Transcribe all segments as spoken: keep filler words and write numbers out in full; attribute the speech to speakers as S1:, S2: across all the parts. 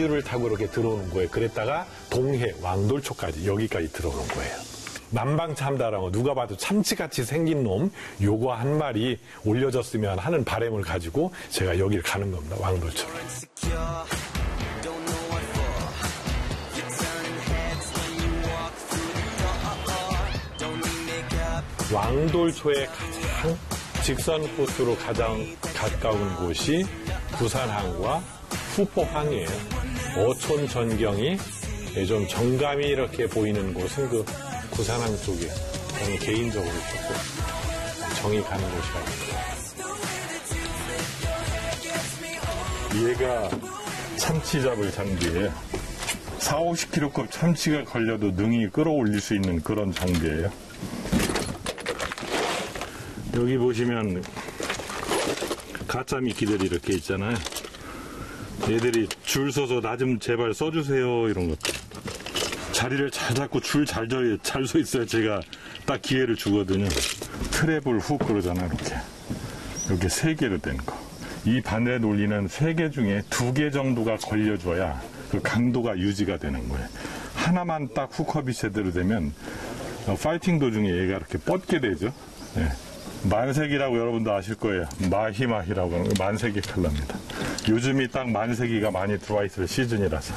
S1: 호수를 타고 이렇게 들어오는 거예요. 그랬다가 동해, 왕돌초까지 여기까지 들어오는 거예요. 남방참다라고 누가 봐도 참치같이 생긴 놈 요거 한 마리 올려졌으면 하는 바람을 가지고 제가 여기를 가는 겁니다. 왕돌초로. 왕돌초의 가장 직선 코스로 가장 가까운 곳이 부산항과 후포항이에요. 어촌 전경이 좀 정감이 이렇게 보이는 곳은 그 부산항 쪽에 저는 개인적으로 조금 정이 가는 곳이라고.
S2: 얘가 참치 잡을 장비예요. 사오십 킬로급 참치가 걸려도 능히 끌어올릴 수 있는 그런 장비예요. 여기 보시면 가짜 미끼들이 이렇게 있잖아요. 얘들이 줄 서서 나 좀 제발 써주세요 이런 것들. 자리를 잘 잡고 줄 잘 잘 서 있어야 제가 딱 기회를 주거든요. 트랩을 훅 그러잖아요. 이렇게 이렇게 세 개로 된 거. 이 바늘 논리는 세 개 중에 두 개 정도가 걸려줘야 그 강도가 유지가 되는 거예요. 하나만 딱 훅업이 제대로 되면 파이팅 도중에 얘가 이렇게 뻗게 되죠. 네. 만세기라고 여러분도 아실 거예요. 마히마히라고 하는 만세기 칼라입니다. 요즘이 딱 만세기가 많이 들어와 있을 시즌이라서.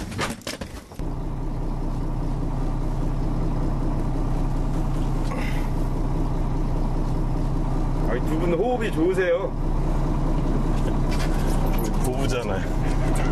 S3: 아니, 두 분 호흡이 좋으세요.
S2: 부부잖아요.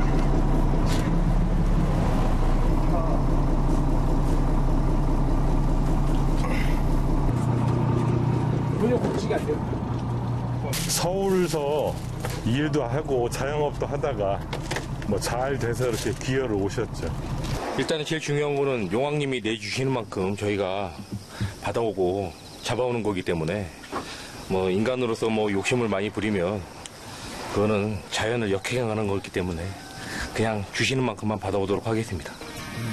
S2: 서울서 일도 하고 자영업도 하다가 뭐 잘 돼서 이렇게 기어를 오셨죠.
S4: 일단은 제일 중요한 거는 용왕님이 내주시는 만큼 저희가 받아오고 잡아오는 거기 때문에 뭐 인간으로서 뭐 욕심을 많이 부리면 그거는 자연을 역행하는 거기 때문에 그냥 주시는 만큼만 받아오도록 하겠습니다.